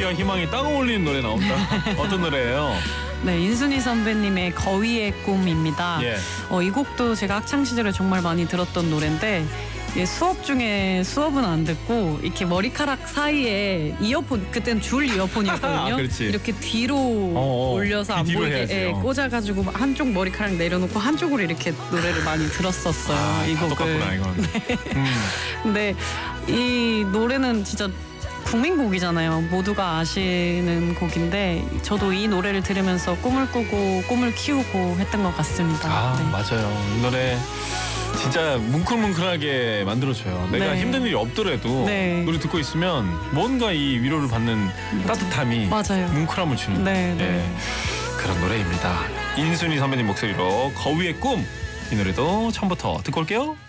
용기와 희망이 딱 어울리는 노래 나온다. 어떤 노래예요? 네, 인순이 선배님의 거위의 꿈입니다. 예. 이 곡도 제가 학창 시절에 정말 많이 들었던 노래인데 수업 중에 수업은 안 듣고 이렇게 머리카락 사이에 이어폰, 그때는 줄 이어폰이었거든요. 이렇게 뒤로 올려서 안 보이게 꽂아가지고 한쪽 머리카락 내려놓고 한쪽으로 이렇게 노래를 많이 들었었어요. 이 곡을. 똑같구나 이건. 네. 근데 이 노래는 진짜 국민곡이잖아요. 모두가 아시는 곡인데 저도 이 노래를 들으면서 꿈을 꾸고 꿈을 키우고 했던 것 같습니다. 네. 맞아요. 이 노래 진짜 뭉클뭉클하게 만들어줘요. 내가 힘든 일이 없더라도 노래 듣고 있으면 뭔가 이 위로를 받는 따뜻함이 맞아요. 뭉클함을 주는 그런 노래입니다. 인순이 선배님 목소리로 거위의 꿈, 이 노래도 처음부터 듣고 올게요.